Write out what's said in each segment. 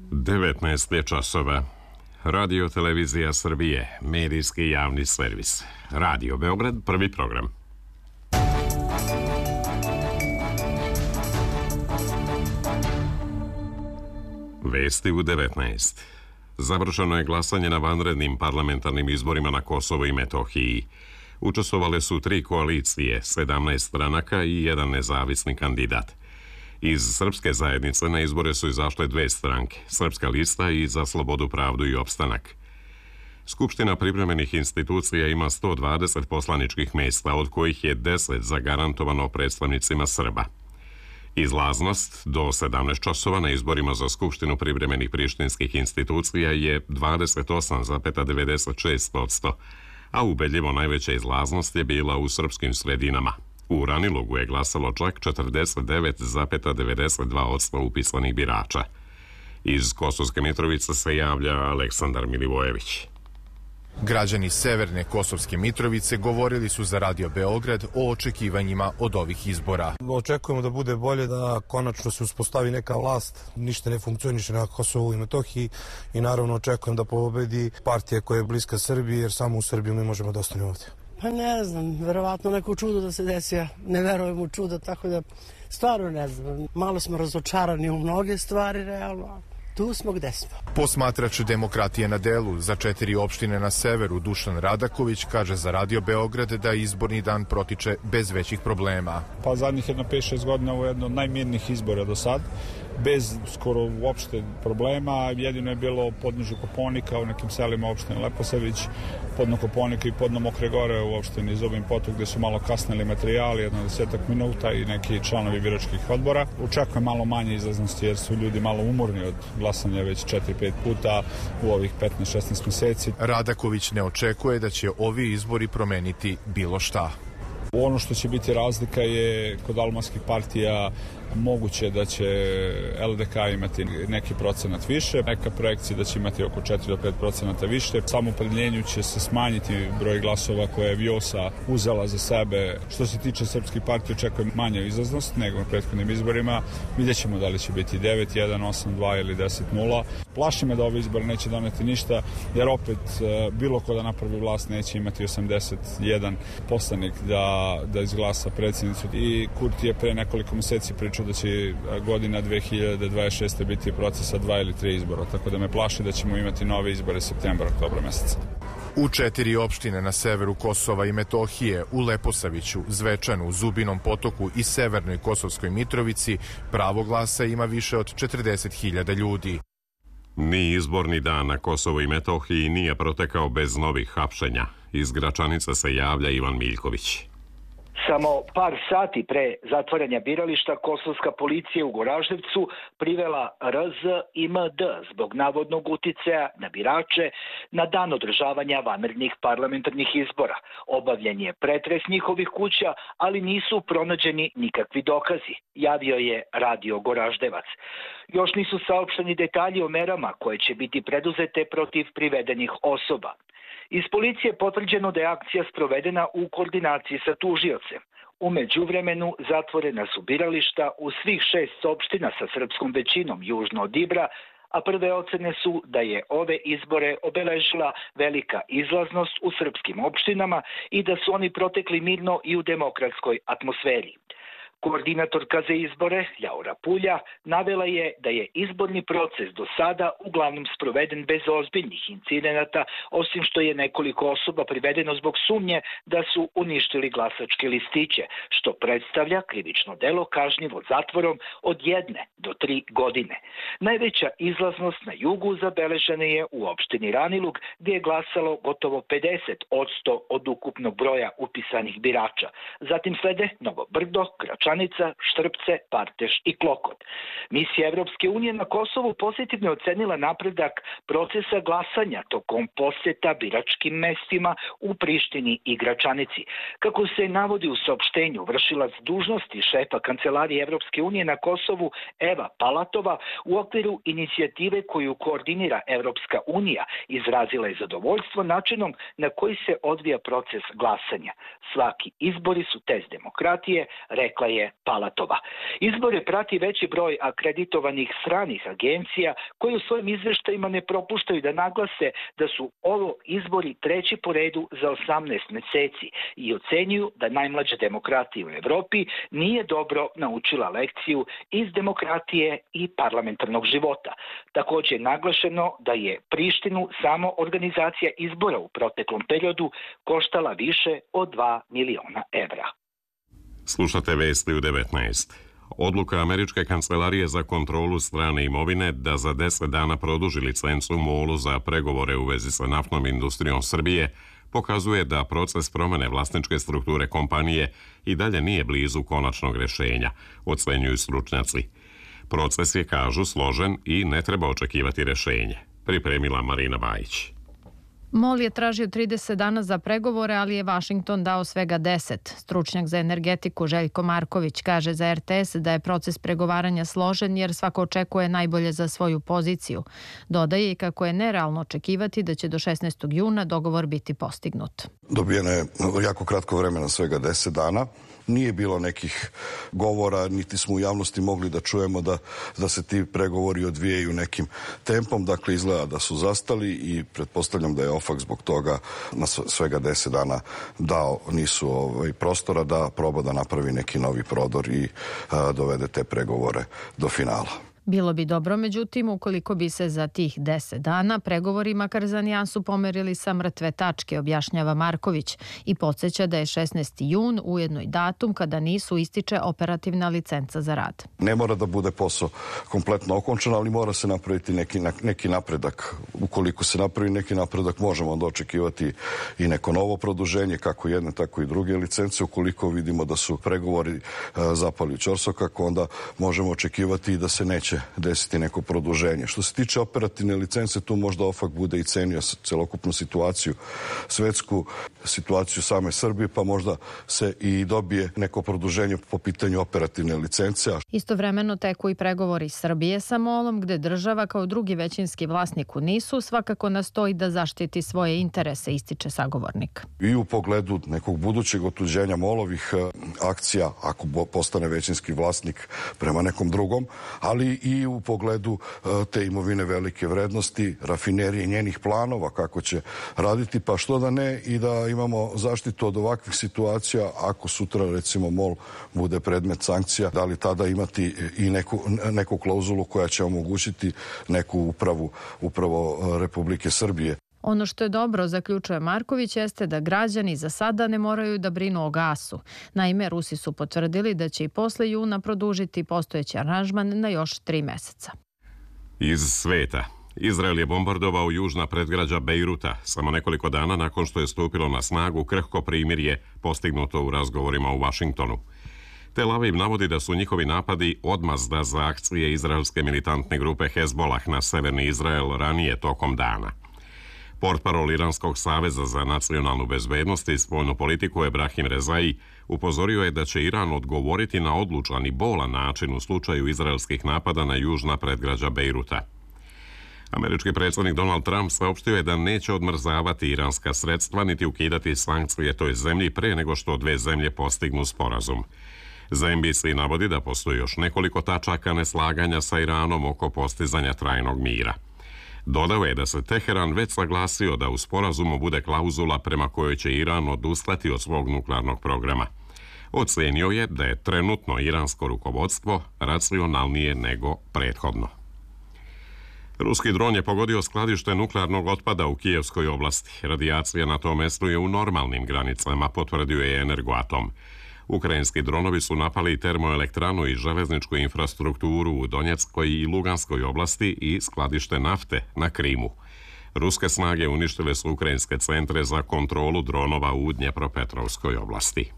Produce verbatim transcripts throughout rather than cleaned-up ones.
devetnaest je časova. Radio Televizija Srbije, medijski javni servis. Radio Beograd, prvi program. Vesti u devetnaest. Završeno je glasanje na vanrednim parlamentarnim izborima na Kosovo i Metohiji. Učestvovale su tri koalicije, sedamnaest stranaka i jedan nezavisni kandidat. Iz Srpske zajednice na izbore su izašle dve stranke, Srpska lista i Za slobodu, pravdu i opstanak. Skupština privremenih institucija ima sto dvadeset poslaničkih mesta, od kojih je deset zagarantovano predstavnicima Srba. Izlaznost do sedamnaest časova na izborima za Skupštinu privremenih prištinskih institucija je dvadeset osam zarez devedeset šest posto, a ubedljivo najveća izlaznost je bila u srpskim sredinama. U Ranilugu je glasalo čak četrdeset devet zarez devedeset dva posto upisanih birača. Iz Kosovske Mitrovice se javlja Aleksandar Milivojević. Građani Severne Kosovske Mitrovice govorili su za Radio Beograd o očekivanjima od ovih izbora. Očekujemo da bude bolje, da konačno se uspostavi neka vlast, ništa ne funkcioniše na Kosovu i Metohiji i naravno očekujem da pobedi partija koja je bliska Srbiji, jer samo u Srbiji mi možemo da ostanemo ovdje. Pa ne znam, verovatno neko čudo da se desi, ja ne verujem u čudo, tako da stvarno ne znam. Malo smo razočarani u mnoge stvari, realno. Tu smo gde smo. Posmatrač Demokratije na delu za četiri opštine na severu Dušan Radaković kaže za Radio Beograd da izborni dan protiče bez većih problema. Pa zadnjih jedno pet šest godina ovo je jedno od najmirnijih izbora do sad, bez skoro uopšte problema. Jedino je bilo podnožu Koponika u nekim selima opštine Leposavić, podno Koponika i podno Mokre Gore u opštini Zubin Potok, gde su malo kasnili materijali, jedno desetak minuta i neki članovi biračkih odbora. Očekujem malo manje izlaznosti jer su ljudi malo umorni od glasanja već četiri pet puta u ovih petnaest šesnaest meseci. Radaković ne očekuje da će ovi izbori promeniti bilo šta. Ono što će biti razlika je kod albanskih partija moguće da će L D K imati neki procenat više, neka projekcija da će imati oko četiri do pet procenata više. Samo opredjeljenju će se smanjiti broj glasova koje je Vjosa uzela za sebe. Što se tiče srpskih partija, očekujem manju izlaznost nego na prethodnim izborima. Vidjet ćemo da li će biti devet jedan, osam dva ili deset nula. Plaši me da ovi izbori neće doneti ništa, jer opet bilo ko da napravi vlast neće imati osamdeset jedan poslanik da, da izglasa predsjednicu. I Kurti je pre nekoliko meseci pričao da će godina dve hiljade dvadeset šeste biti procesa dva ili tri izbora, tako da me plaši da ćemo imati nove izbore septembra, oktobra meseca. U četiri opštine na severu Kosova i Metohije, u Leposaviću, Zvečanu, Zubinom Potoku i Severnoj Kosovskoj Mitrovici, pravo glasa ima više od četrdeset hiljada ljudi. Ni izborni dan na Kosovo i Metohiji nije protekao bez novih hapšenja. Iz Gračanice se javlja Ivan Miljković. Samo par sati pre zatvaranja birališta kosovska policija u Goraždevcu privela R Z i M D zbog navodnog uticaja na birače na dan održavanja vanrednih parlamentarnih izbora. Obavljen je pretres njihovih kuća, ali nisu pronađeni nikakvi dokazi, javio je Radio Goraždevac. Još nisu saopšteni detalji o merama koje će biti preduzete protiv privedenih osoba. Iz policije potvrđeno da je akcija sprovedena u koordinaciji sa tužiocem. U međuvremenu zatvorena su birališta u svih šest opština sa srpskom većinom južno od Ibra, a prve ocene su da je ove izbore obeležila velika izlaznost u srpskim opštinama i da su oni protekli mirno i u demokratskoj atmosferi. Koordinatorka za izbore, Ljaura Pulja, navela je da je izborni proces do sada uglavnom sproveden bez ozbiljnih incidenata, osim što je nekoliko osoba privedeno zbog sumnje da su uništili glasačke listiće, što predstavlja krivično delo kažnjivo zatvorom od jedne do tri godine. Najveća izlaznost na jugu zabeležena je u opštini Ranilug, gdje je glasalo gotovo pedeset posto od ukupnog broja upisanih birača. Zatim slede Novo Brdo, Gračanica, Štrpce, Parteš i Klokot. Misija Evropske unije na Kosovu pozitivno je ocenila napredak procesa glasanja tokom poseta biračkim mestima u Prištini i Gračanici. Kako se navodi u saopštenju, vršilac dužnosti šefa Kancelarije Evropske unije na Kosovu Eva Palatova u okviru inicijative koju koordinira Evropska unija izrazila je zadovoljstvo načinom na koji se odvija proces glasanja. Svaki izbori su test demokratije, rekla je Jeremije Palatova. Izbore prati veći broj akreditovanih stranih agencija koji u svojim izveštajima ne propuštaju da naglase da su ovo izbori treći po redu za osamnaest meseci i ocenjuju da najmlađa demokratija u Evropi nije dobro naučila lekciju iz demokratije i parlamentarnog života. Također je naglašeno da je Prištinu samo organizacija izbora u proteklom periodu koštala više od dva miliona evra. Slušate vesti u devetnaest. Odluka Američke kancelarije za kontrolu strane imovine da za deset dana produži licencu MOL-u za pregovore u vezi sa naftnom industrijom Srbije pokazuje da proces promene vlasničke strukture kompanije i dalje nije blizu konačnog rješenja, ocenjuju stručnjaci. Proces je, kažu, složen i ne treba očekivati rješenje, pripremila Marina Bajić. MOL je tražio trideset dana za pregovore, ali je Washington dao svega deset. Stručnjak za energetiku Željko Marković kaže za R T S da je proces pregovaranja složen jer svako očekuje najbolje za svoju poziciju. Dodaje i kako je nerealno očekivati da će do šesnaestog juna dogovor biti postignut. Dobijeno je jako kratko vremena, svega deset dana. Nije bilo nekih govora, niti smo u javnosti mogli da čujemo da, da se ti pregovori odvijaju nekim tempom. Dakle, izgleda da su zastali i pretpostavljam da je OFAC zbog toga na svega deset dana dao nisu ovaj, prostora da proba da napravi neki novi prodor i a, dovede te pregovore do finala. Bilo bi dobro, međutim, ukoliko bi se za tih deset dana pregovori makar za nijansu pomerili sa mrtve tačke, objašnjava Marković i podsjeća da je šesnaesti jun ujedno i datum kada nisu ističe operativna licenca za rad. Ne mora da bude posao kompletno okončan, ali mora se napraviti neki, neki napredak. Ukoliko se napravi neki napredak, možemo onda očekivati i neko novo produženje, kako jedne, tako i druge licence. Ukoliko vidimo da su pregovori zapali u ćorsokak, onda možemo očekivati i da se neće desiti neko produženje. Što se tiče operativne licence, tu možda OFAC bude i cenio celokupnu situaciju, svetsku situaciju same Srbije, pa možda se i dobije neko produženje po pitanju operativne licence. Istovremeno teku i pregovori Srbije sa MOL-om, gde država kao drugi većinski vlasnik u NIS-u svakako nastoji da zaštiti svoje interese, ističe sagovornik. I u pogledu nekog budućeg otuđenja MOL-ovih akcija, ako postane većinski vlasnik prema nekom drugom, ali i u pogledu te imovine velike vrednosti, rafinerije njenih planova, kako će raditi, pa što da ne i da imamo zaštitu od ovakvih situacija ako sutra, recimo, MOL bude predmet sankcija, da li tada imati i neku, neku klauzulu koja će omogućiti neku upravu upravo Republike Srbije. Ono što je dobro, zaključuje Marković, jeste da građani za sada ne moraju da brinu o gasu. Naime, Rusi su potvrdili da će i posle juna produžiti postojeći aranžman na još tri meseca. Iz sveta. Izrael je bombardovao južna predgrađa Bejruta samo nekoliko dana nakon što je stupilo na snagu krhko primirje postignuto u razgovorima u Vašingtonu. Tel Aviv navodi da su njihovi napadi odmazda za akcije izraelske militantne grupe Hezbolah na severni Izrael ranije tokom dana. Portparol Iranskog saveza za nacionalnu bezbednost i spoljnu politiku Ebrahim Rezai upozorio je da će Iran odgovoriti na odlučan i bolan način u slučaju izraelskih napada na južna predgrađa Bejruta. Američki predsjednik Donald Trump saopštio je da neće odmrzavati iranska sredstva niti ukidati sankcije toj zemlji pre nego što dve zemlje postignu sporazum. Za N B C navodi da postoji još nekoliko tačaka neslaganja sa Iranom oko postizanja trajnog mira. Dodao je da se Teheran već saglasio da u sporazumu bude klauzula prema kojoj će Iran odustati od svog nuklearnog programa. Ocenio je da je trenutno iransko rukovodstvo racionalnije nego prethodno. Ruski dron je pogodio skladište nuklearnog otpada u Kijevskoj oblasti. Radijacija na tom mjestu je u normalnim granicama, potvrdio je Energoatom. Ukrajinski dronovi su napali termoelektranu i železničku infrastrukturu u Donjeckoj i Luganskoj oblasti i skladište nafte na Krimu. Ruske snage uništile su ukrajinske centre za kontrolu dronova u Dnjepropetrovskoj oblasti.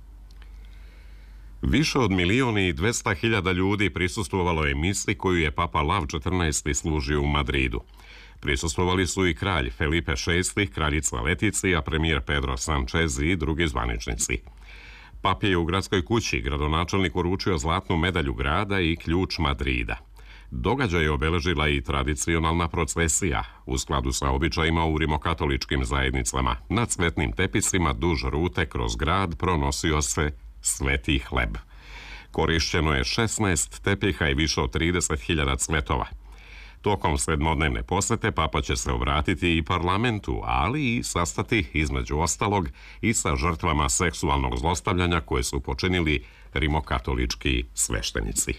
Više od milijuna i dvesta hiljada ljudi prisustvovalo je misi koju je Papa Lav četrnaesti služio u Madridu. Prisustvovali su i kralj Felipe šesti, kraljica Leticija, premijer Pedro Sanchez i drugi zvaničnici. Papi je u gradskoj kući gradonačelnik uručio zlatnu medalju grada i ključ Madrida. Događaj je obeležila i tradicionalna procesija u skladu sa običajima u rimokatoličkim zajednicama. Na cvetnim tepisima duž rute kroz grad pronosio se sveti hleb. Korišćeno je šesnaest tepiha i više od trideset hiljada cvetova. Tokom sedmodnevne posete Papa će se obratiti i parlamentu, ali i sastati, između ostalog, i sa žrtvama seksualnog zlostavljanja koje su počinili rimokatolički sveštenici.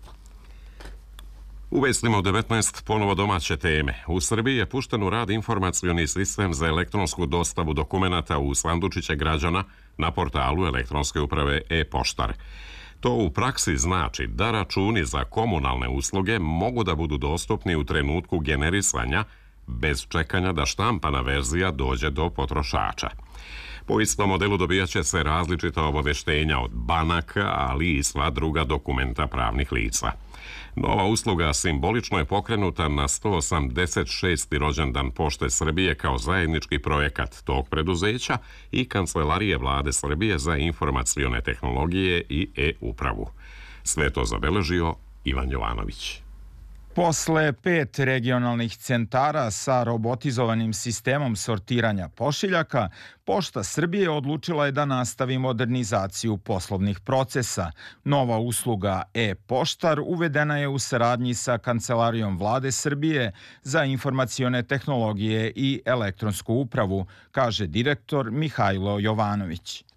U vestima u devetnaest ponovo domaće teme. U Srbiji je pušten u rad informacioni sistem za elektronsku dostavu dokumenata u sandučiće građana na portalu elektronske uprave e-poštar. To u praksi znači da računi za komunalne usluge mogu da budu dostupni u trenutku generisanja bez čekanja da štampana verzija dođe do potrošača. Po istom modelu dobijat će se različita obaveštenja od banaka, ali i sva druga dokumenta pravnih lica. Nova usluga simbolično je pokrenuta na sto osamdeset šesti rođendan Pošte Srbije kao zajednički projekat tog preduzeća i Kancelarije Vlade Srbije za informacione tehnologije i e-upravu. Sve to zabeležio Ivan Jovanović. Posle pet regionalnih centara sa robotizovanim sistemom sortiranja pošiljaka, Pošta Srbije odlučila je da nastavi modernizaciju poslovnih procesa. Nova usluga e-poštar uvedena je u saradnji sa Kancelarijom Vlade Srbije za informacione tehnologije i elektronsku upravu, kaže direktor Mihajlo Jovanović.